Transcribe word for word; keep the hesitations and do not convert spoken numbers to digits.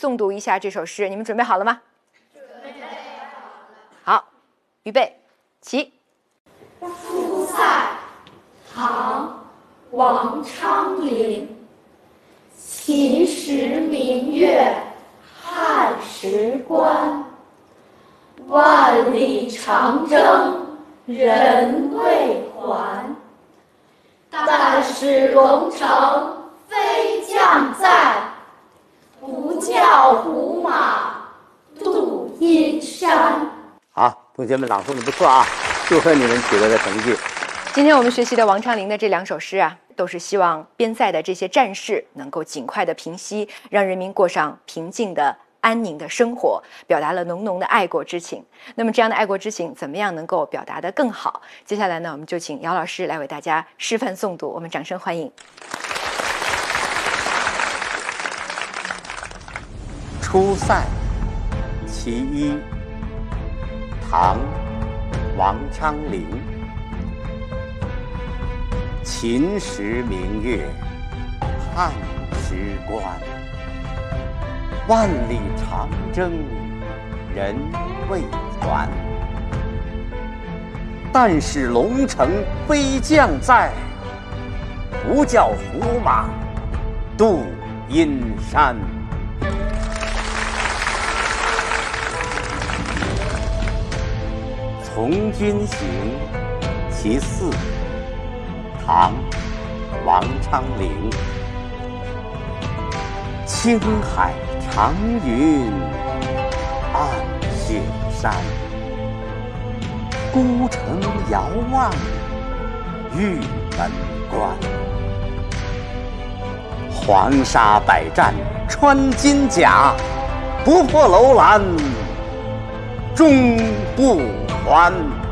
诵读一下这首诗，你们准备好了吗？准备好了。好，预备，起。 出塞，唐，王昌龄。秦时明月汉时关，万里长征人未还。但使龙城飞将在，不教胡马度阴山。 好，同学们朗诵的不错啊，祝贺你们取得的成绩。 今天我们学习的王昌龄的这两首诗啊，都是希望边塞的这些战事能够尽快的平息，让人民过上平静的安宁的生活，表达了浓浓的爱国之情。那么这样的爱国之情怎么样能够表达得更好？接下来呢，我们就请姚老师来为大家示范诵读，我们掌声欢迎。 出塞，其一，唐，王昌龄。秦时明月汉时关，万里长征人未还。但使龙城飞将在，不教胡马度阴山。从军行，其四，唐，王昌龄。青海长云暗雪山，孤城遥望玉门关。黄沙百战穿金甲，不破楼兰终不还。